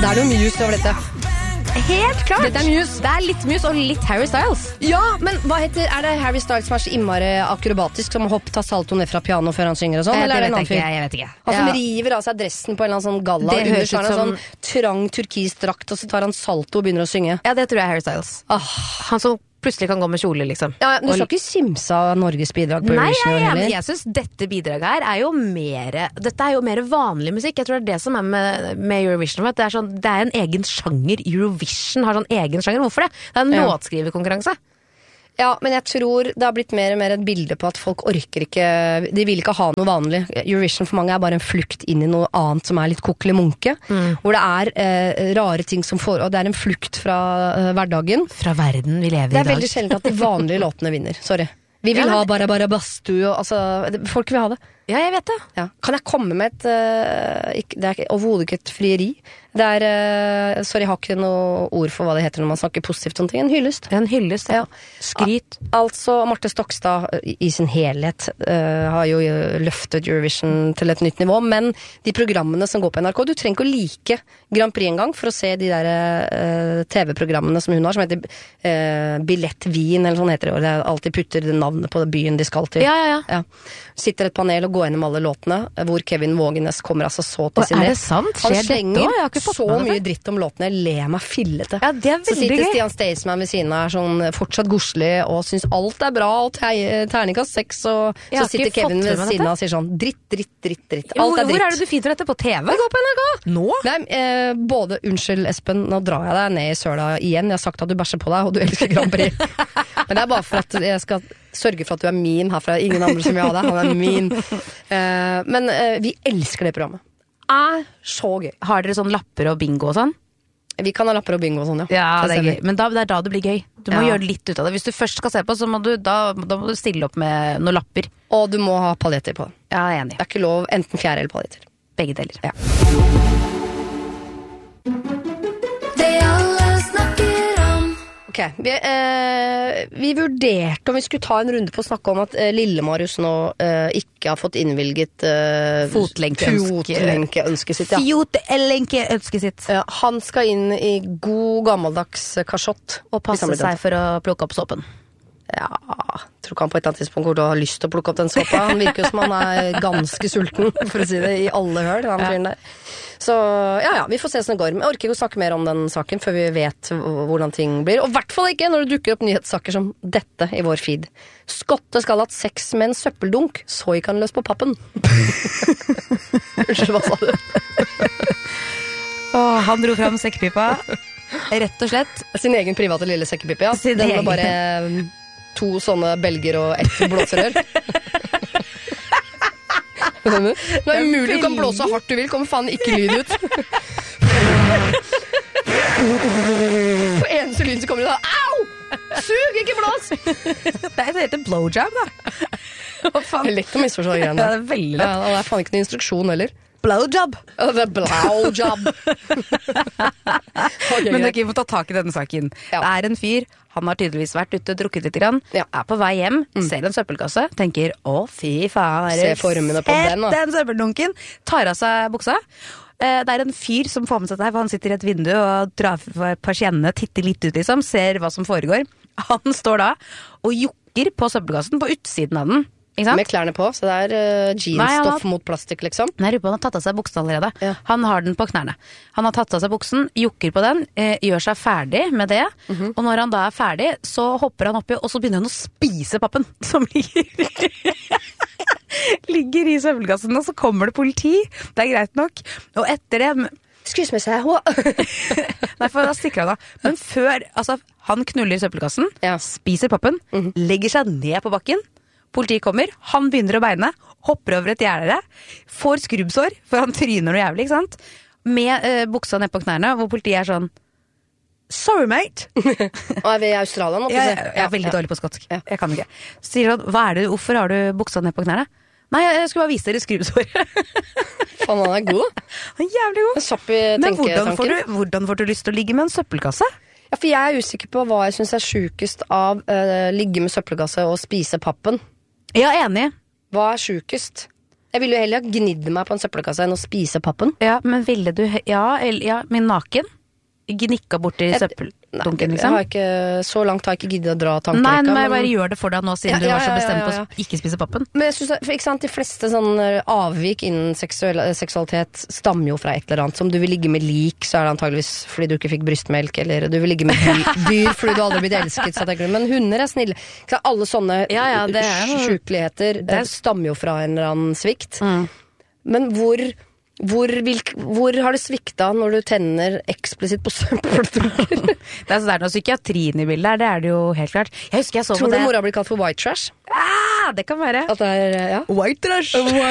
Det er noe Muse over dette. Helt klart. Dette er Muse. Det er litt Muse og litt Harry Styles. Ja, men er det Harry Styles som er så innmari akrobatisk, som tar salto ned fra piano før han synger og sånn, eller er det en annen fyr? Jeg vet ikke. Han som river av seg dressen på en eller annen sånn galla, Det høres ut under som- en sånn trang turkis drakt, og så tar han salto og begynner å synge. Ja, det tror jeg er Harry Styles. Han som plutselig kan gå med kjole, liksom. Ja, du skal ikke simse av Norges bidrag på Nei, Eurovision? men jeg synes dette bidraget her er jo mer Dette er jo mer vanlig musikk. Jeg tror det er det som er med Eurovision. At det er en egen sjanger. Eurovision har sånn egen sjanger. Hvorfor det? Det er en låtskriverkonkurranse. Ja, men jeg tror det har blitt mer og mer et bilde på at folk orker ikke. De vil ikke ha noe vanlig. Eurovision for mange er bare en flukt inn i noe annet som er litt kokkeli-munke. Hvor det er rare ting som får. Og det er en flukt fra hverdagen. Fra verden vi lever i dag. Det er veldig sjelden at de vanlige låtene vinner. Sorry. Vi vil ha Bara Bastu, og altså, folk vil ha det. Ja, jeg vet det. Ja. Kan jeg komme med det er overhodet ikke et frieri. Det er, sorry, jeg har ikke noe ord for hva det heter når man snakker positivt om ting. En hyllest. En hyllest, ja. Skryt. Altså, Marte Stokstad i sin helhet har jo løftet Eurovision til et nytt nivå, men de programmene som går på NRK, du trenger ikke å like Grand Prix en gang for å se de der TV-programmene som hun har, som heter Billett Wien, eller sånn heter det, og det er alltid putter navnet på byen de skal til. Ja. Sitter et panel og går gjennom alle låtene, hvor Kevin Vågenes kommer altså så til sin Er det sant? Han Skjer dette slenger også? Jeg har ikke fått så med meg mye det. dritt om låtene, jeg ler meg fillete. Ja, det er Så veldig sitter gøy. Stian Staysman ved siden av, er sånn fortsatt godslig, og syns alt er bra, og terningkast 6, og Jeg så har sitter ikke Kevin fått ved med meg siden dette. av og sier sånn, dritt. Jo, Alt er dritt. hvor er det du finner dette? På TV? Det går på NRK! Nå? Det er både, unnskyld Espen, nå drar jeg deg ned i søla igjen, jeg har sagt at du bæsjer på deg, og du elsker Grand Prix. Men det er bare for at jeg skal sørge for at du er min herfra, ingen andre som vil ha deg, han er min. Men vi elsker det programmet. Er så gøy. Har dere sånn lapper og bingo og sånn? Vi kan ha lapper og bingo og sånn, ja. Ja, det er stemmer. gøy. Men det er da det blir gøy. Du må Ja. gjøre litt ut av det. Hvis du først skal se på, så må du stille opp med noen lapper. Og du må ha paljetter på. Ja, jeg er enig. Det er ikke lov, enten fjerde eller paljetter. Begge deler. Ja. Ok, vi vurderte om vi skulle ta en runde på å snakke om at Lille-Marius nå ikke har fått innvilget fotlenkeønsket sitt. Ja. Fotlenkeønsket sitt. Ja, han skal inn i god gammeldags kasjott. Og passe seg for å plukke opp såpen. Ja, tror ikke han på et eller annet tidspunkt kommer til å ha lyst til å plukke opp den såpa. Han virker jo som han er ganske sulten, for å si det, i alle høl, han fyren der. Så ja, vi får se hvordan det går. Men jeg orker ikke å snakke mer om den saken før vi vet hvordan ting blir. Og i hvert fall ikke når det dukker opp nyhetssaker som dette i vår feed. Skotte skal ha hatt sex med en søppeldunk, så gikk han løs på pappen. Unnskyld, hva sa du? Han dro fram sekkepipa, rett og slett. Sin egen private lille sekkepippe, ja. Sin Den med egen. bare 2 sånne belger og 1 blåserør. Det er umulig, du kan blåse så hardt du vil, kommer faen ikke lyd ut. For eneste lyd så kommer det da, au! Sug, ikke blås! Det heter blowjob, da. Hva faen? Det er lett å misforstå igjen. Ja, det er veldig lett. Ja, og det er faen ikke noen instruksjon heller. Blowjob. Ja, det er blowjob. Okay, Men greit. dere må ta tak i denne saken. Ja. Det er en fyr, han har tydeligvis vært ute og drukket litt grann, Ja. er på vei hjem, ser en søppelkasse, tenker, å fy faen, Se formene på den, da. den søppeldunken, tar av seg buksa. Det er en fyr som får med seg det her, for han sitter i et vindu og drar for persiennene, titter litt ut liksom, ser hva som foregår. Han står da og jukker på søppelkassen på utsiden av den, ikke sant? Med klærne på, så det er jeansstoff mot plastikk, liksom. Nei, jeg lurer på han har tatt av seg buksen allerede. Ja. Han har den på knærne. Han har tatt av seg buksen, jukker på den, gjør seg ferdig med det. Og når han da er ferdig, så hopper han oppi, og så begynner han å spise pappen som ligger i søppelkassen. Og så kommer det politi. Det er greit nok. Og etter det Excuse me, sir. What? Nei, for da stikker han av. Men før, altså, han knuller søppelkassen, Ja. spiser pappen, legger seg ned på bakken. Politiet kommer, han begynner å beine, hopper over et gjerde, får skrubbsår, for han tryner noe jævlig, ikke sant? Med buksa ned på knærne, hvor politiet er sånn, sorry, mate. Og er vi i Australia nå? Jeg er veldig dårlig på skotsk. Ja. Jeg kan ikke. Så sier han, hvorfor har du buksa ned på knærne? Nei, jeg skulle bare vise dere skrubbsår. Faen, han er god. Han er jævlig god. En sopp i Men tenketanken. hvordan får du lyst til å ligge med en søppelkasse? Ja, for jeg er usikker på hva jeg synes er sjukest av ligge med søppelkasse og spise pappen. Jeg er enig. Hva er sjukest? Jeg ville jo heller ha gnidd meg på en søppelkasse enn å spise pappen. Ja, men ville du min naken gnikka bort I søppeldunken, liksom? Jeg har ikke, så langt har jeg ikke giddet å dra tankerekka. Nei, men jeg bare gjør det for deg nå, siden du var så bestemt på å ikke spise pappen. Men jeg synes, ikke sant, de fleste sånne avvik innen seksualitet stammer jo fra et eller annet. Som du vil ligge med lik, så det antageligvis fordi du ikke fikk brystmelk, eller du vil ligge med dyr fordi du aldri har blitt elsket, så tenker du, men hunder snille. Alle sånne sjukeligheter, det stammer jo fra en eller annen svikt. Men hvor har det svikta når du tenner eksplisitt på søppeldunker? Det er noe psykiatrien I bildet her, det jo helt klart. Jeg husker jeg så Tror på det. du mora blir kalt for white trash? Det kan være. At det White trash!